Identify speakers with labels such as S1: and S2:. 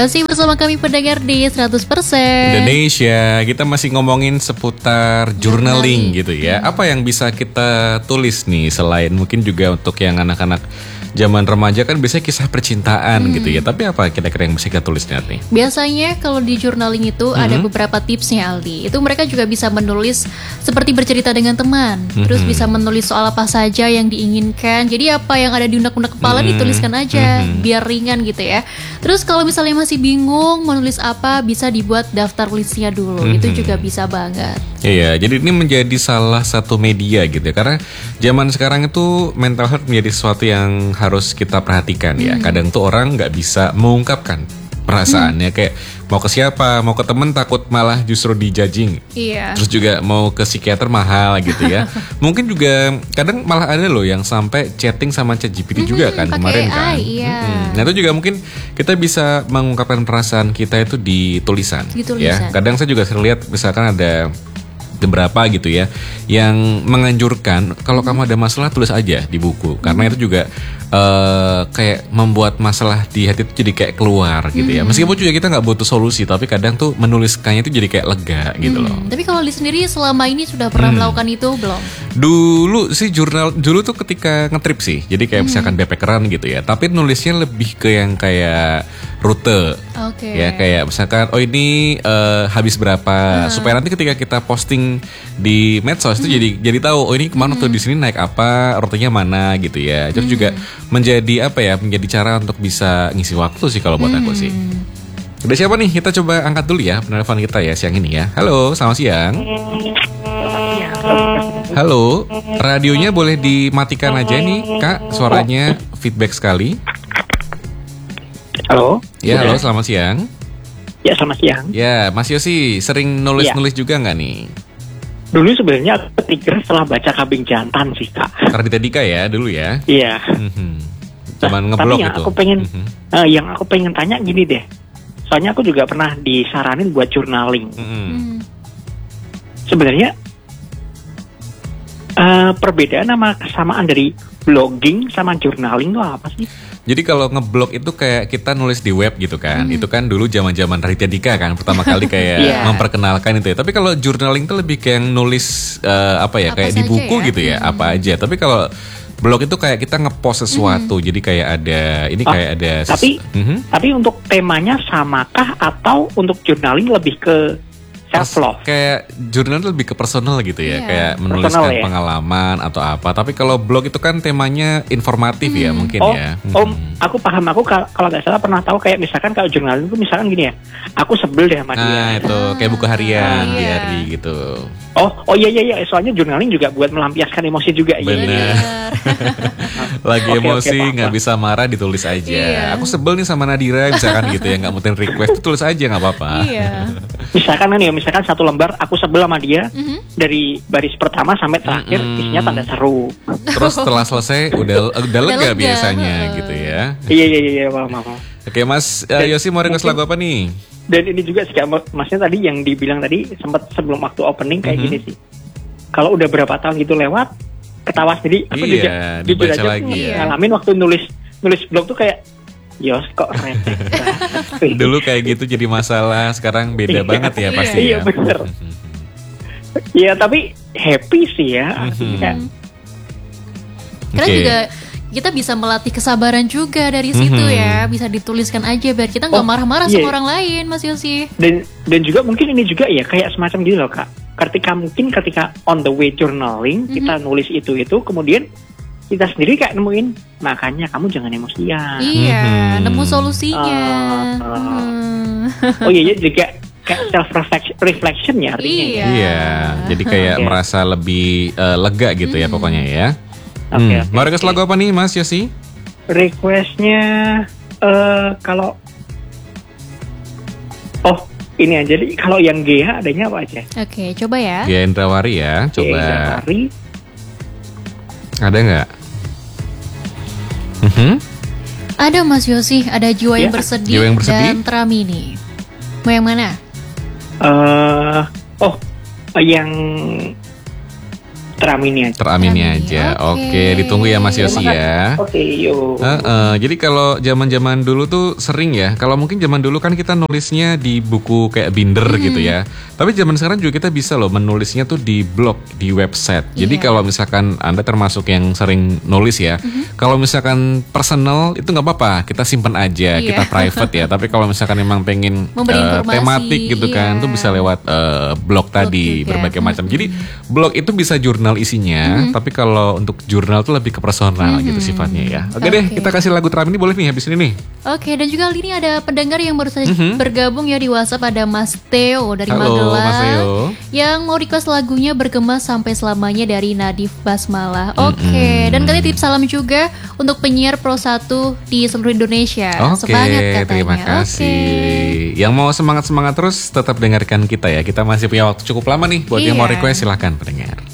S1: Masih bersama kami pendengar di 100%
S2: Indonesia. Kita masih ngomongin seputar journaling gitu ya. Apa yang bisa kita tulis nih selain mungkin juga untuk yang anak-anak zaman remaja kan biasanya kisah percintaan gitu ya. Tapi apa kira-kira yang bisa kita tulis nih?
S1: Biasanya kalau di journaling itu ada beberapa tipsnya, Aldi. Itu mereka juga bisa menulis seperti bercerita dengan teman. Terus bisa menulis soal apa saja yang diinginkan. Jadi apa yang ada di unek-unek kepala dituliskan aja, biar ringan gitu ya. Terus kalau misalnya masih bingung menulis apa, bisa dibuat daftar listnya dulu. Itu juga bisa banget.
S2: Iya, jadi ini menjadi salah satu media gitu ya. Karena zaman sekarang itu mental health menjadi sesuatu yang harus kita perhatikan ya. Kadang tuh orang nggak bisa mengungkapkan perasaannya, kayak mau ke siapa, mau ke temen takut malah justru dijudging.
S1: Iya.
S2: Terus juga mau ke psikiater mahal gitu ya. Mungkin juga kadang malah ada loh yang sampai chatting sama ChatGPT juga kan kemarin kan.
S1: Iya.
S2: Nah itu juga mungkin kita bisa mengungkapkan perasaan kita itu di tulisan. Ya. Kadang saya juga sering lihat misalkan ada beberapa gitu ya yang menganjurkan kalau kamu ada masalah tulis aja di buku, karena itu juga kayak membuat masalah di hati itu jadi kayak keluar gitu ya. Meskipun juga kita nggak butuh solusi, tapi kadang tuh menuliskannya itu jadi kayak lega gitu loh.
S1: Tapi kalau di sendiri selama ini sudah pernah melakukan itu belum?
S2: Dulu sih dulu tuh ketika ngetrip sih, jadi kayak misalkan backpackeran gitu ya, tapi nulisnya lebih ke yang kayak rute. Ya kayak misalkan ini habis berapa, supaya nanti ketika kita posting di medsos itu jadi tahu ini kemana tuh, di sini naik apa, rutenya mana gitu ya. Terus juga menjadi apa ya, menjadi cara untuk bisa ngisi waktu sih kalau buat aku sih. Udah siapa nih? Kita coba angkat dulu ya penelpon kita ya siang ini ya. Halo, selamat siang. Halo, radionya boleh dimatikan aja nih Kak, suaranya feedback sekali.
S3: Halo.
S2: Ya, halo, selamat siang.
S3: Ya, selamat siang.
S2: Ya, Mas Yosi sering nulis-nulis juga nggak nih?
S3: Dulu sebenarnya aku ketrigger setelah baca Kambing Jantan sih, Kak.
S2: Raditya Dika ya dulu ya?
S3: Iya.
S2: Cuman
S3: tapi
S2: ngeblok
S3: yang
S2: itu.
S3: Yang aku pengen tanya gini deh. Soalnya aku juga pernah disaranin buat journaling. Sebenarnya perbedaan sama kesamaan dari blogging sama journaling itu apa sih?
S2: Jadi kalau ngeblog itu kayak kita nulis di web gitu kan. Itu kan dulu zaman-zaman Raditya Dika kan pertama kali kayak memperkenalkan itu ya. Tapi kalau journaling itu lebih kayak nulis kayak di buku gitu ya, apa aja. Tapi kalau blog itu kayak kita ngepost sesuatu. Jadi kayak ada kayak ada
S3: Tapi untuk temanya samakah atau untuk journaling lebih ke self love?
S2: Kayak jurnal lebih ke personal gitu ya, kayak menuliskan pengalaman atau apa. Tapi kalau blog itu kan temanya informatif ya mungkin ya.
S3: Aku paham. Aku kalau nggak salah pernah tahu kayak misalkan kalau jurnal itu misalkan gini ya, aku sebel deh sama dia.
S2: Nah itu kayak buku harian, diary gitu.
S3: Oh iya. Soalnya journaling juga buat melampiaskan emosi juga.
S2: Benar. Lagi emosi nggak bisa marah ditulis aja. Aku sebel nih sama Nadira misalkan gitu ya, nggak mungkin request, tulis aja nggak apa-apa.
S3: Misalkan satu lembar aku sebel sama dia dari baris pertama sampai terakhir isinya tanda seru.
S2: Terus setelah selesai udah lega biasanya gitu ya.
S3: Iya, maaf.
S2: Oke Mas Yosi mau request lagu apa nih?
S3: Dan ini juga sih Masnya tadi yang dibilang tadi sempat sebelum waktu opening kayak gini sih. Kalau udah berapa tahun gitu lewat, ketawa sendiri. Aku juga
S2: dibaca lagi ya.
S3: Ngalamin waktu nulis blog tuh kayak Yos kok receh.
S2: Dulu kayak gitu jadi masalah, sekarang beda banget ya pasti
S3: iya,
S2: ya.
S3: Bener. Iya tapi happy sih ya.
S1: Karena juga kita bisa melatih kesabaran juga dari situ ya. Bisa dituliskan aja biar kita nggak marah-marah sama orang lain, Mas Yosi.
S3: Dan juga mungkin ini juga ya kayak semacam gitu loh Kak. Ketika on the way journaling kita nulis itu kemudian kita sendiri kayak nemuin, makanya kamu jangan emosian.
S1: Iya, nemu solusinya.
S3: Oh iya, juga kayak self reflection ya artinya.
S2: Iya, jadi kayak merasa lebih lega gitu ya pokoknya ya. Mau request lagu apa nih Mas Yosi?
S3: Requestnya kalau ini aja nih, kalau yang GH adanya apa aja?
S1: Oke, coba ya.
S2: Gia Indrawari ya, coba.
S3: Indrawari.
S2: Ada nggak?
S1: Ada Mas Yosi, ada Jiwa yang Bersedih dan Tramini. Mau yang mana?
S3: Yang teramini aja.
S2: Teramini aja. Oke, ditunggu ya Mas Yosi ya.
S3: Oke, yuk.
S2: Jadi kalau zaman-zaman dulu tuh sering ya. Kalau mungkin zaman dulu kan kita nulisnya di buku kayak binder gitu ya. Tapi zaman sekarang juga kita bisa loh menulisnya tuh di blog, di website. Jadi kalau misalkan Anda termasuk yang sering nulis ya. Kalau misalkan personal itu nggak apa-apa, kita simpan aja, kita private ya. Tapi kalau misalkan memang pengen tematik gitu kan, tuh bisa lewat blog tadi berbagai macam. Jadi blog itu bisa jurnal isinya, tapi kalau untuk jurnal tuh lebih ke personal gitu sifatnya ya. Oke deh, kita kasih lagu Teramini boleh nih habis ini nih.
S1: Oke, dan juga ini ada pendengar yang baru saja bergabung ya di WhatsApp, ada Mas Theo dari
S2: Halo,
S1: Magelang
S2: Mas Theo.
S1: yang mau request lagunya Bergema Sampai Selamanya dari Nadif Basmalah. Oke, dan kasih tips salam juga untuk penyiar Pro 1 di seluruh Indonesia. Semangat katanya.
S2: Terima kasih. Yang mau semangat-semangat terus tetap dengarkan kita ya. Kita masih punya waktu cukup lama nih buat yang mau request, silahkan pendengar.